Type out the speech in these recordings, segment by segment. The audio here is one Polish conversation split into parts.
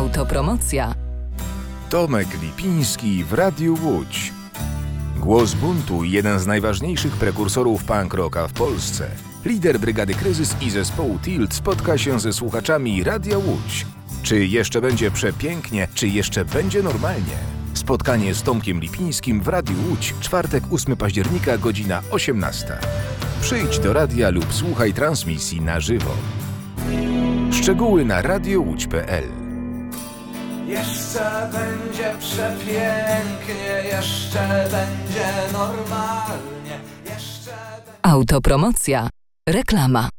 Autopromocja. Tomek Lipiński w Radiu Łódź. Głos buntu i jeden z najważniejszych prekursorów punk rocka w Polsce. Lider Brygady Kryzys i zespołu Tilt spotka się ze słuchaczami Radia Łódź. Czy jeszcze będzie przepięknie, czy jeszcze będzie normalnie? Spotkanie z Tomkiem Lipińskim w Radiu Łódź, czwartek 8 października, godzina 18. Przyjdź do radia lub słuchaj transmisji na żywo. Szczegóły na radiołódź.pl. Jeszcze będzie przepięknie, jeszcze będzie normalnie, jeszcze... Autopromocja. Reklama.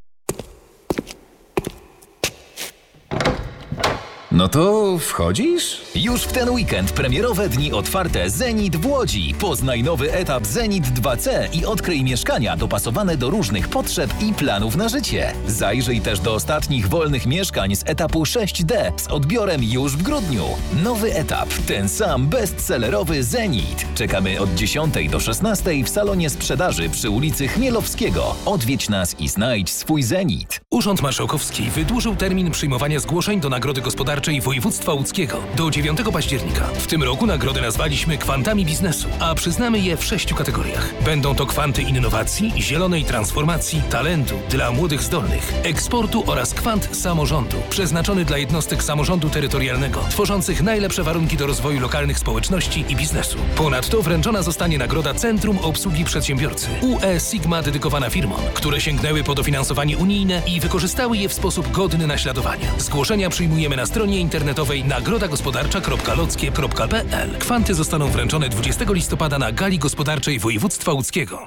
No to wchodzisz? Już w ten weekend premierowe dni otwarte Zenit w Łodzi. Poznaj nowy etap Zenit 2C i odkryj mieszkania dopasowane do różnych potrzeb i planów na życie. Zajrzyj też do ostatnich wolnych mieszkań z etapu 6D z odbiorem już w grudniu. Nowy etap, ten sam bestsellerowy Zenit. Czekamy od 10 do 16 w salonie sprzedaży przy ulicy Chmielowskiego. Odwiedź nas i znajdź swój Zenit. Urząd Marszałkowski wydłużył termin przyjmowania zgłoszeń do Nagrody Gospodarczej Województwa Łódzkiego do 9 października. W tym roku nagrody nazwaliśmy kwantami biznesu, a przyznamy je w 6 kategoriach. Będą to kwanty innowacji, zielonej transformacji, talentu dla młodych zdolnych, eksportu oraz kwant samorządu, przeznaczony dla jednostek samorządu terytorialnego, tworzących najlepsze warunki do rozwoju lokalnych społeczności i biznesu. Ponadto wręczona zostanie nagroda Centrum Obsługi Przedsiębiorcy UE Sigma dedykowana firmom, które sięgnęły po dofinansowanie unijne i wykorzystały je w sposób godny naśladowania. Zgłoszenia przyjmujemy na stronie internetowej nagrodagospodarcza.lockie.pl. Kwanty zostaną wręczone 20 listopada na Gali Gospodarczej Województwa Łódzkiego.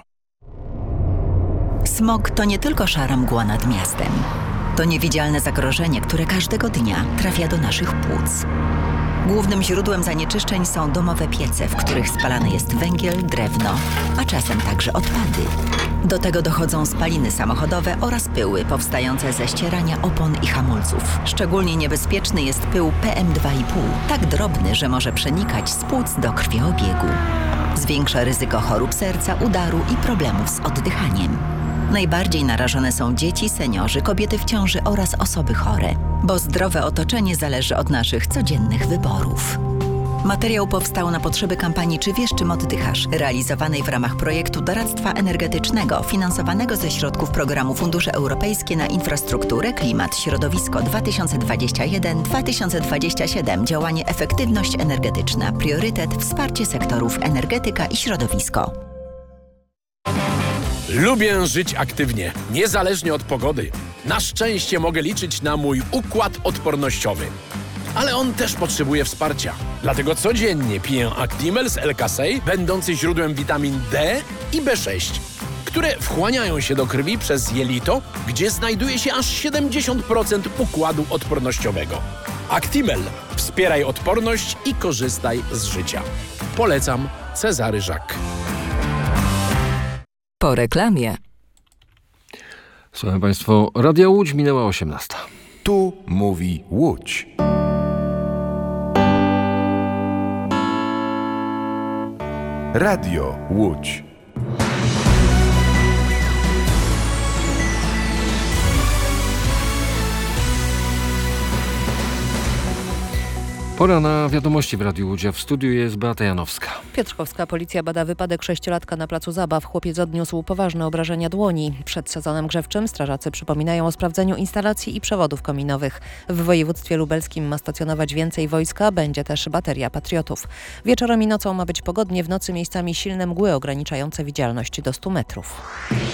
Smog to nie tylko szara mgła nad miastem. To niewidzialne zagrożenie, które każdego dnia trafia do naszych płuc. Głównym źródłem zanieczyszczeń są domowe piece, w których spalany jest węgiel, drewno, a czasem także odpady. Do tego dochodzą spaliny samochodowe oraz pyły powstające ze ścierania opon i hamulców. Szczególnie niebezpieczny jest pył PM2,5, tak drobny, że może przenikać z płuc do krwiobiegu. Zwiększa ryzyko chorób serca, udaru i problemów z oddychaniem. Najbardziej narażone są dzieci, seniorzy, kobiety w ciąży oraz osoby chore, bo zdrowe otoczenie zależy od naszych codziennych wyborów. Materiał powstał na potrzeby kampanii Czy wiesz, czym oddychasz? Realizowanej w ramach projektu doradztwa energetycznego finansowanego ze środków programu Fundusze Europejskie na Infrastrukturę, Klimat, Środowisko 2021-2027. Działanie Efektywność energetyczna. Priorytet wsparcie sektorów energetyka i środowisko. Lubię żyć aktywnie, niezależnie od pogody. Na szczęście mogę liczyć na mój układ odpornościowy. Ale on też potrzebuje wsparcia. Dlatego codziennie piję Actimel z L-Kasei, będący źródłem witamin D i B6, które wchłaniają się do krwi przez jelito, gdzie znajduje się aż 70% układu odpornościowego. Actimel. Wspieraj odporność i korzystaj z życia. Polecam. Cezary Żak. Po reklamie. Słuchaj Państwo, Radia Łódź minęła 18. Tu mówi Łódź. Radio Łódź. Pora na wiadomości w Radiu Łódź, a w studiu jest Beata Janowska. Piotrkowska policja bada wypadek 6-latka na placu zabaw. Chłopiec odniósł poważne obrażenia dłoni. Przed sezonem grzewczym strażacy przypominają o sprawdzeniu instalacji i przewodów kominowych. W województwie lubelskim ma stacjonować więcej wojska, będzie też bateria patriotów. Wieczorem i nocą ma być pogodnie, w nocy miejscami silne mgły ograniczające widzialność do 100 metrów.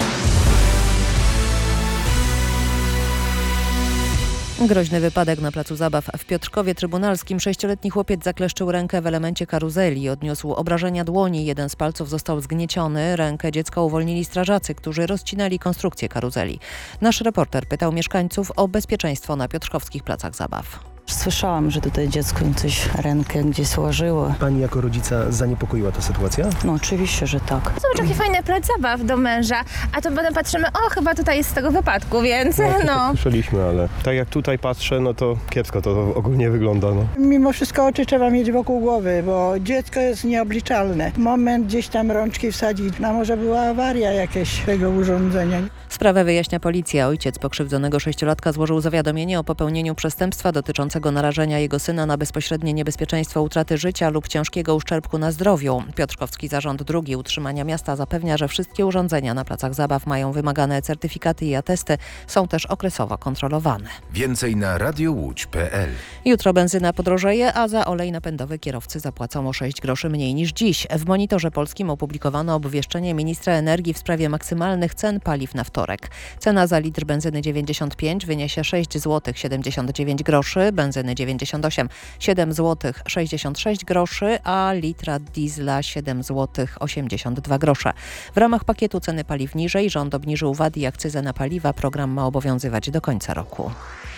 Groźny wypadek na placu zabaw w Piotrkowie Trybunalskim. 6-letni chłopiec zakleszczył rękę w elemencie karuzeli. Odniósł obrażenia dłoni. Jeden z palców został zgnieciony. Rękę dziecka uwolnili strażacy, którzy rozcinali konstrukcję karuzeli. Nasz reporter pytał mieszkańców o bezpieczeństwo na piotrkowskich placach zabaw. Słyszałam, że tutaj dziecko coś rękę gdzieś złożyło. Pani jako rodzica zaniepokoiła ta sytuacja? No oczywiście, że tak. Zobacz, jaki fajny plac zabaw do męża, a to potem patrzymy, o chyba tutaj jest z tego wypadku, więc no. Słyszeliśmy, ale tak jak tutaj patrzę, no to kiepsko to ogólnie wygląda. No. Mimo wszystko oczy trzeba mieć wokół głowy, bo dziecko jest nieobliczalne. Moment gdzieś tam rączki wsadzić, a może była awaria jakieś tego urządzenia. Sprawę wyjaśnia policja. Ojciec pokrzywdzonego 6-latka złożył zawiadomienie o popełnieniu przestępstwa dotyczącego grożącego narażenia jego syna na bezpośrednie niebezpieczeństwo utraty życia lub ciężkiego uszczerbku na zdrowiu. Piotrkowski Zarząd II Utrzymania Miasta zapewnia, że wszystkie urządzenia na placach zabaw mają wymagane certyfikaty i atesty, są też okresowo kontrolowane. Więcej na radiołódź.pl. Jutro benzyna podrożeje, a za olej napędowy kierowcy zapłacą o 6 groszy mniej niż dziś. W Monitorze Polskim opublikowano obwieszczenie ministra energii w sprawie maksymalnych cen paliw na wtorek. Cena za litr benzyny 95 wyniesie 6 zł 79 groszy, benzyny 98 7 zł 66 groszy, a litra diesla 7 zł 82 grosze. W ramach pakietu ceny paliw niżej rząd obniżył VAT i akcyzę na paliwa. Program ma obowiązywać do końca roku.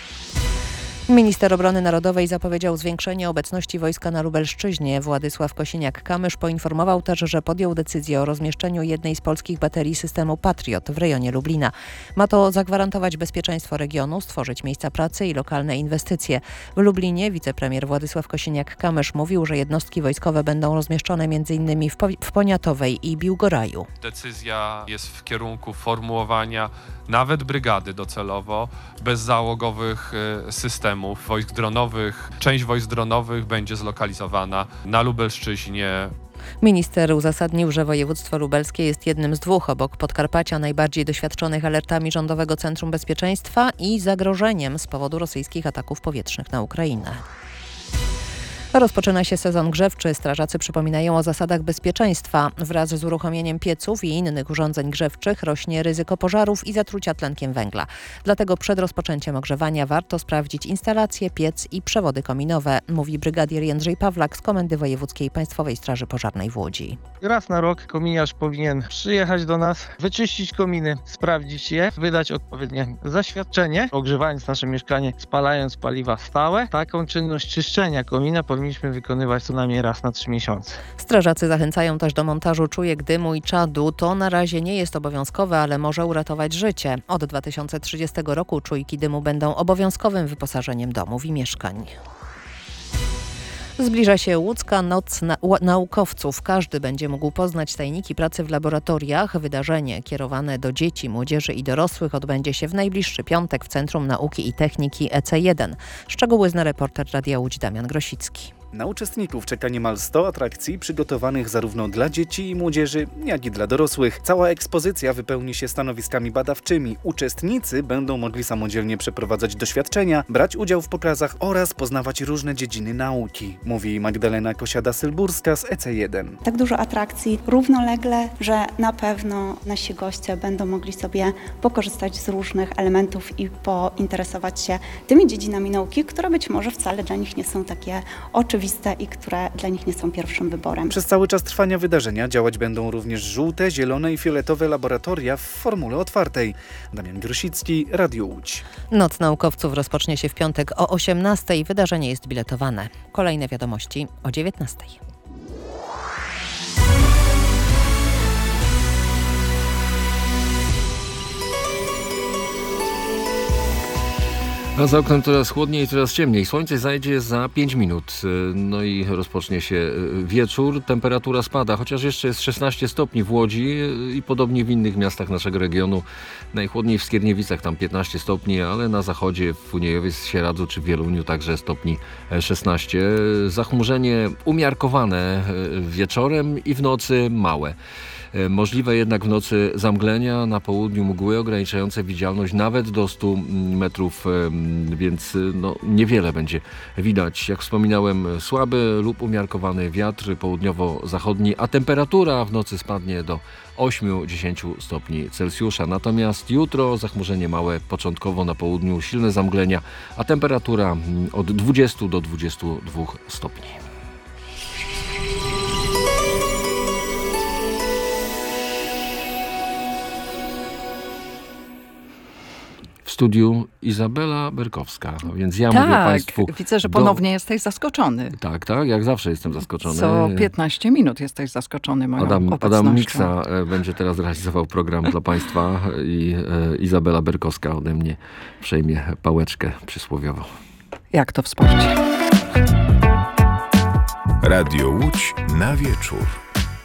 Minister Obrony Narodowej zapowiedział zwiększenie obecności wojska na Lubelszczyźnie. Władysław Kosiniak-Kamysz poinformował też, że podjął decyzję o rozmieszczeniu jednej z polskich baterii systemu Patriot w rejonie Lublina. Ma to zagwarantować bezpieczeństwo regionu, stworzyć miejsca pracy i lokalne inwestycje. W Lublinie wicepremier Władysław Kosiniak-Kamysz mówił, że jednostki wojskowe będą rozmieszczone m.in. w Poniatowej i Biłgoraju. Decyzja jest w kierunku formułowania nawet brygady docelowo bezzałogowych systemów wojsk dronowych. Część wojsk dronowych będzie zlokalizowana na Lubelszczyźnie. Minister uzasadnił, że województwo lubelskie jest jednym z dwóch obok Podkarpacia najbardziej doświadczonych alertami Rządowego Centrum Bezpieczeństwa i zagrożeniem z powodu rosyjskich ataków powietrznych na Ukrainę. Rozpoczyna się sezon grzewczy. Strażacy przypominają o zasadach bezpieczeństwa. Wraz z uruchomieniem pieców i innych urządzeń grzewczych rośnie ryzyko pożarów i zatrucia tlenkiem węgla. Dlatego przed rozpoczęciem ogrzewania warto sprawdzić instalacje, piec i przewody kominowe, mówi brygadier Jędrzej Pawlak z Komendy Wojewódzkiej Państwowej Straży Pożarnej w Łodzi. Raz na rok kominiarz powinien przyjechać do nas, wyczyścić kominy, sprawdzić je, wydać odpowiednie zaświadczenie, ogrzewając nasze mieszkanie, spalając paliwa stałe. Taką czynność czyszczenia komina powinniśmy wykonywać co najmniej raz na 3 miesiące. Strażacy zachęcają też do montażu czujek dymu i czadu. To na razie nie jest obowiązkowe, ale może uratować życie. Od 2030 roku czujki dymu będą obowiązkowym wyposażeniem domów i mieszkań. Zbliża się łódzka Noc Naukowców. Każdy będzie mógł poznać tajniki pracy w laboratoriach. Wydarzenie kierowane do dzieci, młodzieży i dorosłych odbędzie się w najbliższy piątek w Centrum Nauki i Techniki EC1. Szczegóły zna reporter Radia Łódź Damian Grosicki. Na uczestników czeka niemal 100 atrakcji przygotowanych zarówno dla dzieci i młodzieży, jak i dla dorosłych. Cała ekspozycja wypełni się stanowiskami badawczymi. Uczestnicy będą mogli samodzielnie przeprowadzać doświadczenia, brać udział w pokazach oraz poznawać różne dziedziny nauki, mówi Magdalena Kosiada-Sylburska z EC1. Tak dużo atrakcji równolegle, że na pewno nasi goście będą mogli sobie pokorzystać z różnych elementów i pointeresować się tymi dziedzinami nauki, które być może wcale dla nich nie są takie oczywiste i które dla nich nie są pierwszym wyborem. Przez cały czas trwania wydarzenia działać będą również żółte, zielone i fioletowe laboratoria w formule otwartej. Damian Grosicki, Radio Łódź. Noc Naukowców rozpocznie się w piątek o 18:00. Wydarzenie jest biletowane. Kolejne wiadomości o 19:00. A za oknem coraz chłodniej, coraz ciemniej. Słońce zajdzie za 5 minut. No i rozpocznie się wieczór. Temperatura spada, chociaż jeszcze jest 16 stopni w Łodzi i podobnie w innych miastach naszego regionu. Najchłodniej w Skierniewicach, tam 15 stopni, ale na zachodzie w Uniejowie, Sieradzu czy Wieluniu także stopni 16. Zachmurzenie umiarkowane wieczorem i w nocy małe. Możliwe jednak w nocy zamglenia, na południu mgły ograniczające widzialność nawet do 100 metrów, więc niewiele będzie widać. Jak wspominałem, słaby lub umiarkowany wiatr południowo-zachodni, a temperatura w nocy spadnie do 8-10 stopni Celsjusza. Natomiast jutro zachmurzenie małe, początkowo na południu silne zamglenia, a temperatura od 20 do 22 stopni. W studiu Izabela Berkowska, więc ja mówię Państwu... Widzę, że ponownie jesteś zaskoczony. Tak, jak zawsze jestem zaskoczony. Co 15 minut jesteś zaskoczony moją obecnością. Adam Miksa będzie teraz realizował program dla Państwa i Izabela Berkowska ode mnie przejmie pałeczkę przysłowiową. Jak to w sporcie. Radio Łódź na wieczór.